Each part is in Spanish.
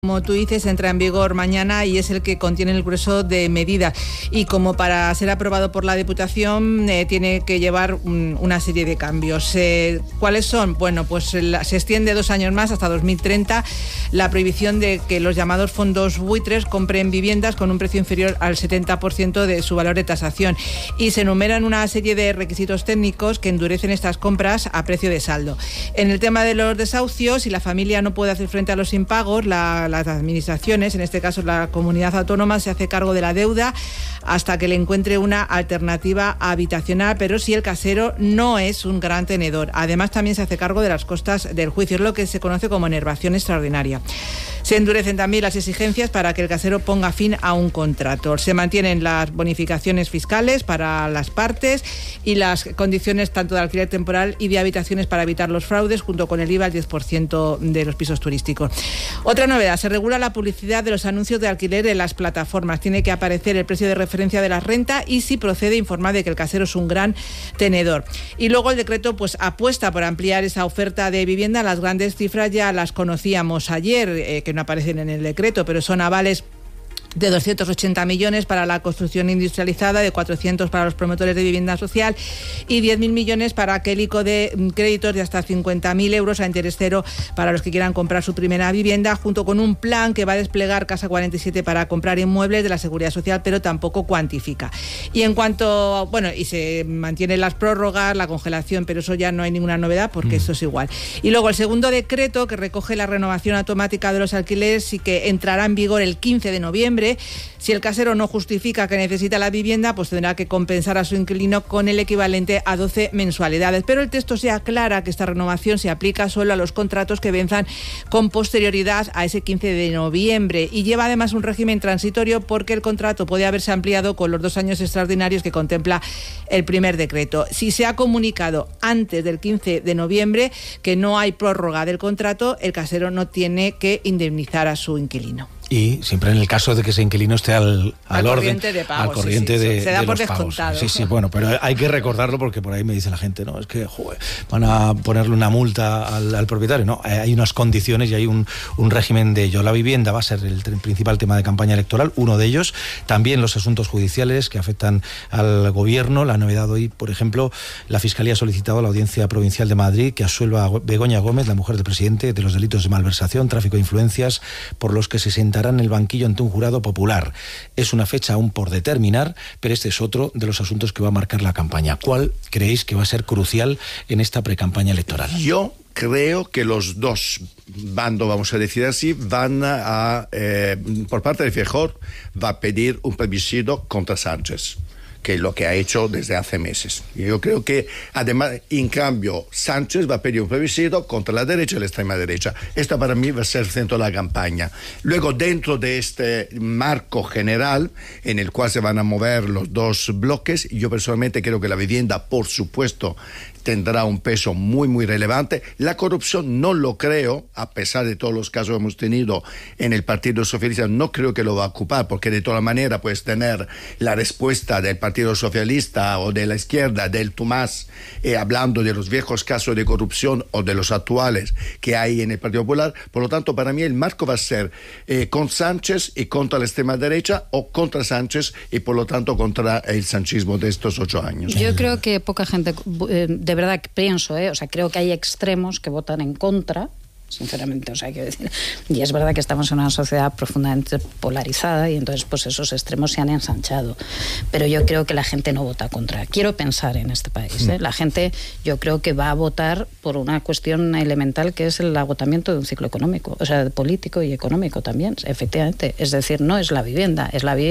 Como tú dices, entra en vigor mañana y es el que contiene el grueso de medidas. Y como para ser aprobado por la Diputación tiene que llevar una serie de cambios. ¿Cuáles son? Bueno, pues se extiende 2 años más, hasta 2030, la prohibición de que los llamados fondos buitres compren viviendas con un precio inferior al 70% de su valor de tasación. Y se enumeran una serie de requisitos técnicos que endurecen estas compras a precio de saldo. En el tema de los desahucios, si la familia no puede hacer frente a los impagos, las administraciones, en este caso la comunidad autónoma, se hace cargo de la deuda hasta que le encuentre una alternativa habitacional, pero si el casero no es un gran tenedor. Además, también se hace cargo de las costas del juicio, es lo que se conoce como enervación extraordinaria. Se endurecen también las exigencias para que el casero ponga fin a un contrato. Se mantienen las bonificaciones fiscales para las partes y las condiciones tanto de alquiler temporal y de habitaciones para evitar los fraudes, junto con el IVA al 10% de los pisos turísticos. Otra novedad, se regula la publicidad de los anuncios de alquiler en las plataformas. Tiene que aparecer el precio de referencia de la renta y, si procede, informar de que el casero es un gran tenedor. Y luego el decreto pues apuesta por ampliar esa oferta de vivienda. Las grandes cifras ya las conocíamos ayer, que no aparecen en el decreto, pero son avales de 280 millones para la construcción industrializada, de 400 para los promotores de vivienda social y 10.000 millones para aquel ICO de créditos de hasta 50.000 euros a interés cero para los que quieran comprar su primera vivienda, junto con un plan que va a desplegar Casa 47 para comprar inmuebles de la Seguridad Social, pero tampoco cuantifica. Y en cuanto, y se mantienen las prórrogas, la congelación, pero eso ya no hay ninguna novedad porque eso es igual. Y luego el segundo decreto, que recoge la renovación automática de los alquileres y que entrará en vigor el 15 de noviembre. Si el casero no justifica que necesita la vivienda, pues tendrá que compensar a su inquilino con el equivalente a 12 mensualidades. Pero el texto se aclara que esta renovación se aplica solo a los contratos que venzan con posterioridad a ese 15 de noviembre y lleva además un régimen transitorio porque el contrato puede haberse ampliado con los 2 años extraordinarios que contempla el primer decreto. Si se ha comunicado antes del 15 de noviembre que no hay prórroga del contrato, el casero no tiene que indemnizar a su inquilino. Y siempre en el caso de que ese inquilino esté al orden, de pago, al corriente de se da de por los descontado. pagos. Sí, bueno, pero hay que recordarlo porque por ahí me dice la gente, no, es que van a ponerle una multa al propietario. No, hay unas condiciones y hay un régimen de ello. La vivienda va a ser el principal tema de campaña electoral, uno de ellos. También los asuntos judiciales que afectan al gobierno. La novedad hoy, por ejemplo, la Fiscalía ha solicitado a la Audiencia Provincial de Madrid que absuelva a Begoña Gómez, la mujer del presidente, de los delitos de malversación, tráfico de influencias, por los que se sentará en el banquillo ante un jurado popular. Es una fecha aún por determinar, pero este es otro de los asuntos que va a marcar la campaña. ¿Cuál creéis que va a ser crucial en esta precampaña electoral? Yo creo que los dos bandos, vamos a decir así, van a, por parte de Feijóo, va a pedir un plebiscito contra Sánchez, que es lo que ha hecho desde hace meses. Yo creo que, además, en cambio, Sánchez va a pedir un plebiscito contra la derecha y la extrema derecha. Esto para mí va a ser el centro de la campaña. Luego, dentro de este marco general, en el cual se van a mover los dos bloques, yo personalmente creo que la vivienda, por supuesto, tendrá un peso muy, muy relevante. La corrupción no lo creo, a pesar de todos los casos que hemos tenido en el Partido Socialista, no creo que lo va a ocupar, porque de todas maneras puedes tener la respuesta del Partido Socialista o de la izquierda, del Tomás, hablando de los viejos casos de corrupción o de los actuales que hay en el Partido Popular. Por lo tanto, para mí el marco va a ser con Sánchez y contra la extrema derecha, o contra Sánchez y por lo tanto contra el sanchismo de estos 8 años. Yo creo que poca gente, de verdad pienso, creo que hay extremos que votan en contra, sinceramente, quiero decir, y es verdad que estamos en una sociedad profundamente polarizada y entonces pues esos extremos se han ensanchado, pero yo creo que la gente no vota contra. Quiero pensar en este país, la gente, yo creo que va a votar por una cuestión elemental que es el agotamiento de un ciclo económico, político y económico también, efectivamente, es decir, no es la vivienda,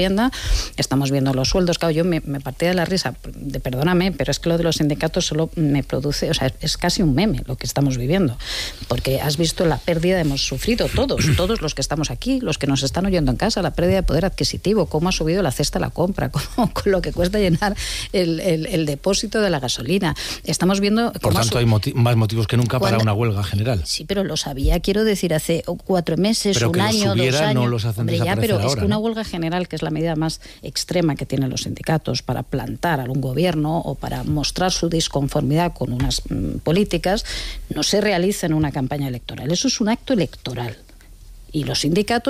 estamos viendo los sueldos, claro, yo me partía de la risa, perdóname, pero es que lo de los sindicatos solo me produce, es casi un meme lo que estamos viviendo, porque has visto la pérdida, hemos sufrido todos los que estamos aquí, los que nos están oyendo en casa, la pérdida de poder adquisitivo, cómo ha subido la cesta de la compra, con lo que cuesta llenar el depósito de la gasolina. Estamos viendo... Por tanto, hay más motivos que nunca para una huelga general. Sí, pero lo sabía, quiero decir, hace 4 meses, pero un año, 2 años... no los hacen desaparecer pero ahora, es que una huelga general, que es la medida más extrema que tienen los sindicatos para plantar a un gobierno o para mostrar su disconformidad con unas políticas, no se realiza en una campaña electoral. Eso es un acto electoral. y los sindicatos